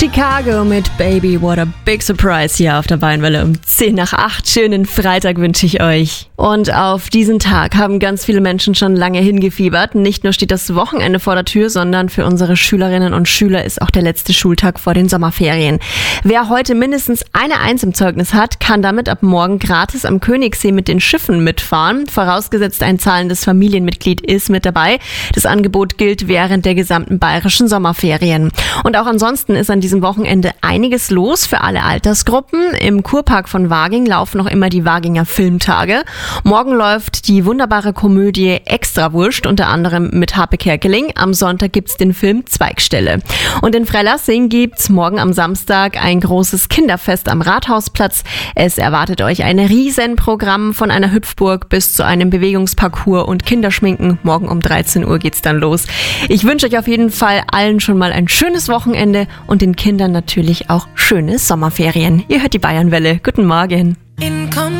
Chicago mit Baby, what a big surprise hier auf der Bayernwelle um 7:10. Schönen Freitag wünsche ich euch. Und auf diesen Tag haben ganz viele Menschen schon lange hingefiebert. Nicht nur steht das Wochenende vor der Tür, sondern für unsere Schülerinnen und Schüler ist auch der letzte Schultag vor den Sommerferien. Wer heute mindestens eine 1 im Zeugnis hat, kann damit ab morgen gratis am Königssee mit den Schiffen mitfahren. Vorausgesetzt ein zahlendes Familienmitglied ist mit dabei. Das Angebot gilt während der gesamten bayerischen Sommerferien. Und auch ansonsten ist an diesem Wochenende einiges los für alle Altersgruppen. Im Kurpark von Waging laufen noch immer die Waginger Filmtage. Morgen läuft die wunderbare Komödie Extrawurst, unter anderem mit Harpe Kerkeling. Am Sonntag gibt's den Film Zweigstelle. Und in Freilassing gibt's morgen am Samstag ein großes Kinderfest am Rathausplatz. Es erwartet euch ein Riesenprogramm von einer Hüpfburg bis zu einem Bewegungsparcours und Kinderschminken. Morgen um 13 Uhr geht's dann los. Ich wünsche euch auf jeden Fall allen schon mal ein schönes Wochenende und den Kindern natürlich auch schöne Sommerferien. Ihr hört die Bayernwelle. Guten Morgen.